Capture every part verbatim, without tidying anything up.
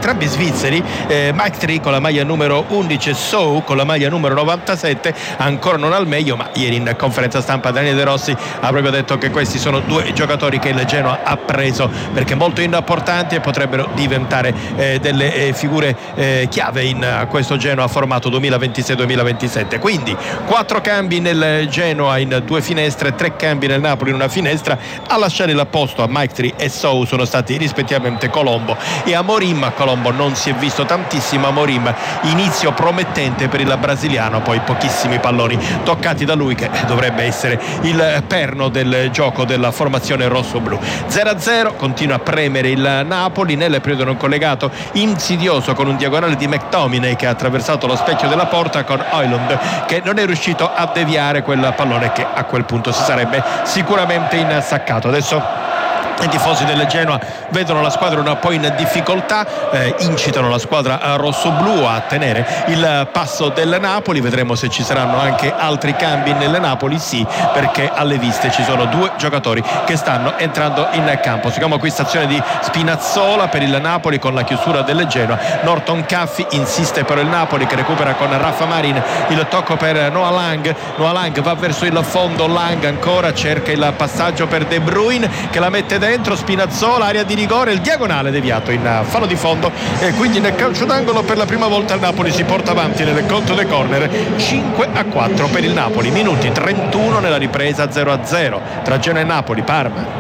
entrambi svizzeri, eh, Mike Tree con la maglia numero undici e Sou con la maglia numero novantasette ancora non al meglio, ma ieri in conferenza stampa Daniele De Rossi ha proprio detto che questi sono due giocatori che il Genoa ha preso perché molto importanti e potrebbero diventare eh, delle eh, figure eh, chiave in uh, questo Genoa formato duemilaventisei duemilaventisette. Quindi quattro cambi nel Genoa in due finestre, tre cambi nel Napoli in una finestra. A lasciare il posto a Mike Tree e Sou sono stati rispettivamente Colombo e Amorim. Colombo non si è visto tantissimo, Amorim inizio promettente per il brasiliano, poi pochissimi palloni toccati da lui che dovrebbe essere il perno del gioco della formazione rosso-blu. zero a zero, continua a premere il Napoli nel periodo non collegato, insidioso con un diagonale di McTominay che ha attraversato lo specchio della porta con Højlund che non è riuscito a deviare quel pallone che a quel punto si sarebbe sicuramente insaccato. Adesso i tifosi del Genoa vedono la squadra un po' in difficoltà, eh, incitano la squadra rosso-blu a tenere il passo del Napoli. Vedremo se ci saranno anche altri cambi nel Napoli, sì, perché alle viste ci sono due giocatori che stanno entrando in campo. Seguiamo acquistazione di Spinazzola per il Napoli con la chiusura del Genoa. Norton Caffi insiste per il Napoli che recupera con Rafa Marin, il tocco per Noah Lang. Noah Lang va verso il fondo, Lang ancora cerca il passaggio per De Bruyne che la mette dentro. Spinazzola, area di rigore, il diagonale deviato in fallo di fondo e quindi nel calcio d'angolo per la prima volta il Napoli si porta avanti nel conto dei corner. Cinque a quattro per il Napoli, minuti trentuno nella ripresa, zero a zero tra Genoa e Napoli. Parma,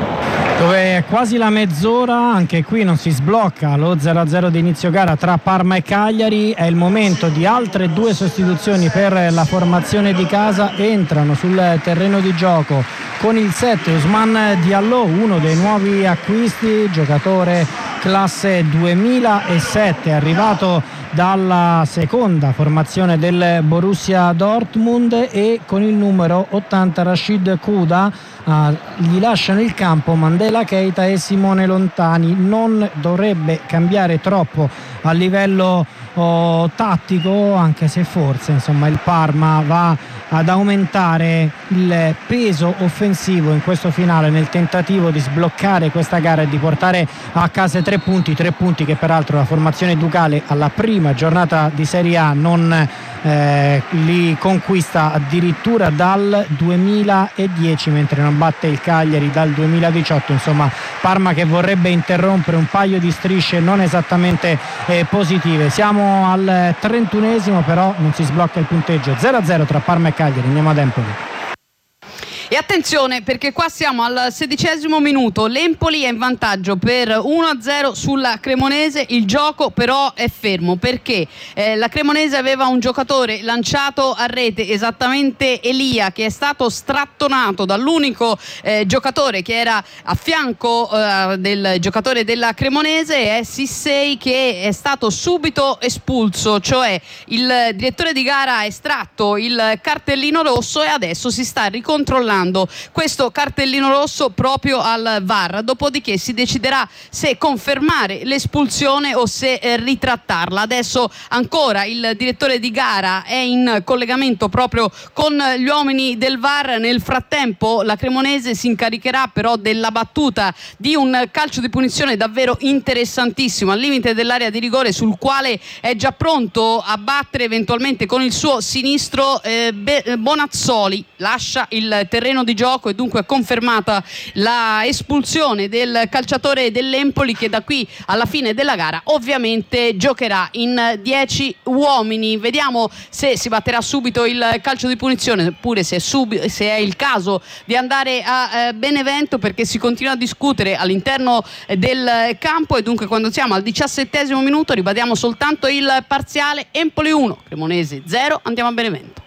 dove è quasi la mezz'ora, anche qui non si sblocca lo zero a zero di inizio gara tra Parma e Cagliari. È il momento di altre due sostituzioni per la formazione di casa. Entrano sul terreno di gioco con il sette Ousmane Diallo, uno dei nuovi acquisti, giocatore classe duemilasette, arrivato dalla seconda formazione del Borussia Dortmund, e con il numero ottanta Rashid Kuda. Uh, gli lasciano il campo Mandela Keita e Simone Lontani. Non dovrebbe cambiare troppo a livello oh, tattico, anche se forse insomma il Parma va ad aumentare il peso offensivo in questo finale nel tentativo di sbloccare questa gara e di portare a casa tre punti, tre punti che peraltro la formazione ducale alla prima giornata di Serie A non eh, li conquista addirittura dal duemiladieci, mentre non batte il Cagliari dal duemiladiciotto. Insomma, Parma che vorrebbe interrompere un paio di strisce non esattamente eh, positive. Siamo al trentunesimo, però non si sblocca il punteggio. zero a zero tra Parma e Cagliari. Andiamo ad Empoli. E attenzione, perché qua siamo al sedicesimo minuto, l'Empoli è in vantaggio per uno a zero sulla Cremonese. Il gioco però è fermo perché eh, la Cremonese aveva un giocatore lanciato a rete, esattamente Elia, che è stato strattonato dall'unico eh, giocatore che era a fianco eh, del giocatore della Cremonese, è Sissei, che è stato subito espulso. Cioè il direttore di gara ha estratto il cartellino rosso e adesso si sta ricontrollando questo cartellino rosso proprio al V A R, dopodiché si deciderà se confermare l'espulsione o se eh, ritrattarla. Adesso ancora il direttore di gara è in collegamento proprio con gli uomini del V A R. Nel frattempo la Cremonese si incaricherà però della battuta di un calcio di punizione davvero interessantissimo al limite dell'area di rigore, sul quale è già pronto a battere eventualmente con il suo sinistro eh, Bonazzoli. Lascia il terreno di gioco e dunque è confermata la espulsione del calciatore dell'Empoli, che da qui alla fine della gara ovviamente giocherà in dieci uomini. Vediamo se si batterà subito il calcio di punizione oppure se è, sub- se è il caso di andare a eh, Benevento, perché si continua a discutere all'interno del campo. E dunque quando siamo al diciassettesimo minuto ribadiamo soltanto il parziale: Empoli uno, Cremonese zero. Andiamo a Benevento.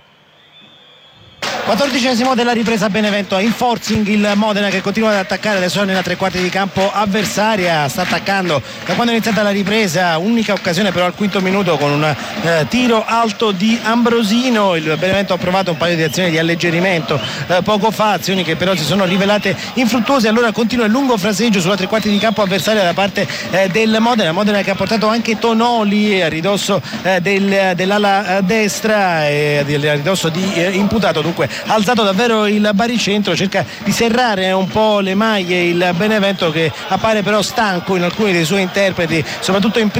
quattordicesimo della ripresa, Benevento in forcing, il Modena che continua ad attaccare adesso nella tre quarti di campo avversaria, sta attaccando da quando è iniziata la ripresa, unica occasione però al quinto minuto con un eh, tiro alto di Ambrosino. Il Benevento ha provato un paio di azioni di alleggerimento eh, poco fa, azioni che però si sono rivelate infruttuose. Allora continua il lungo fraseggio sulla tre quarti di campo avversaria da parte eh, del Modena, Modena che ha portato anche Tonoli a ridosso eh, del, dell'ala destra e a ridosso di eh, imputato. Dunque ha alzato davvero il baricentro, cerca di serrare un po' le maglie il Benevento, che appare però stanco in alcuni dei suoi interpreti, soprattutto in